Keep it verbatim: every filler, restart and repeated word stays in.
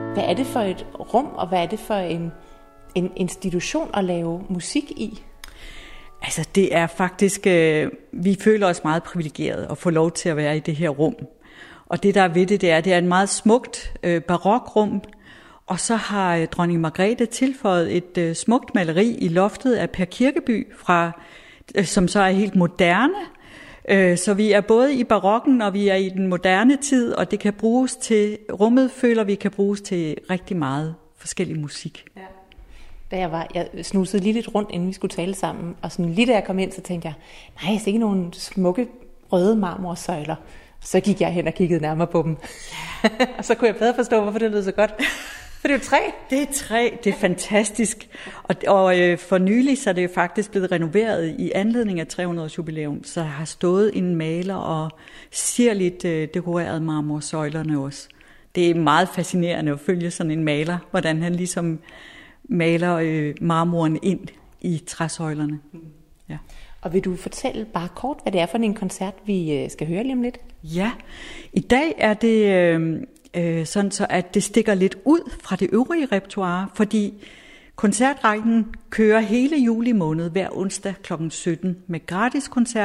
Hvad er det for et rum, og hvad er det for en, en institution at lave musik i? Altså det er faktisk, øh, vi føler os meget privilegerede at få lov til at være i det her rum. Og det der er ved det, det er, det er et meget smukt øh, barokrum, og så har øh, dronning Margrethe tilføjet et øh, smukt maleri i loftet af Per Kirkeby, fra, øh, som så er helt moderne. Øh, så vi er både i barokken, og vi er i den moderne tid, og det kan bruges til, rummet føler vi kan bruges til rigtig meget forskellig musik. Ja. Da jeg var, jeg snusede lige lidt rundt, inden vi skulle tale sammen, og sådan lige da jeg kom ind, så tænkte jeg, nej, jeg ser ikke nogen smukke røde marmorsøjler. Så gik jeg hen og kiggede nærmere på dem. Og så kunne jeg bedre forstå, hvorfor det lød så godt. For det er jo træ. Det er træ, det er fantastisk. Og, og øh, for nylig så er det jo faktisk blevet renoveret i anledning af tre hundrede års jubilæum. Så der har stået en maler og sirligt øh, dekoreret marmorsøjlerne også. Det er meget fascinerende at følge sådan en maler, hvordan han ligesom maler øh, marmoren ind i træsøjlerne. Ja. Og vil du fortælle bare kort, hvad det er for en koncert, vi skal høre lige om lidt? Ja, i dag er det øh, øh, sådan så, at det stikker lidt ud fra det øvrige repertoire, fordi koncertrækken kører hele juli måned hver onsdag klokken sytten med gratis koncert.